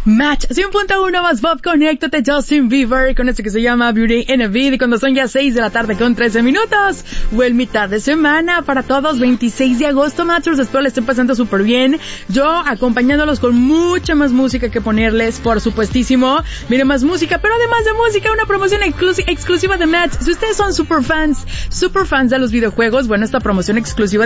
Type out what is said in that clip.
Match 100.1 más Pop, conéctate Justin Bieber con esto que se llama Beauty in a Beat, y cuando son ya 6 de la tarde con 13 minutos, buen mitad de semana para todos, 26 de agosto, Matchers, espero le estén pasando súper bien, yo acompañándolos con mucha más música que ponerles, por supuestísimo, miren, más música, pero además de música, una promoción exclusiva de Match. Si ustedes son super fans de los videojuegos, bueno, esta promoción exclusiva